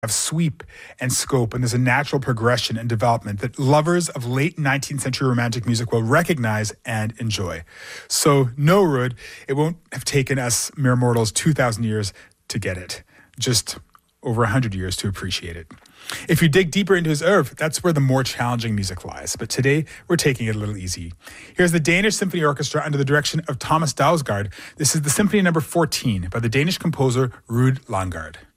have sweep and scope, and there's a natural progression and development that lovers of late 19th century romantic music will recognize and enjoy. So no, Ruud, it won't have taken us mere mortals 2,000 years to get it. Just over 100 years to appreciate it. If you dig deeper into his oeuvre, that's where the more challenging music lies. But today, we're taking it a little easy. Here's the Danish Symphony Orchestra under the direction of Thomas Dausgaard. This is the Symphony number 14 by the Danish composer Ruud Langgaard.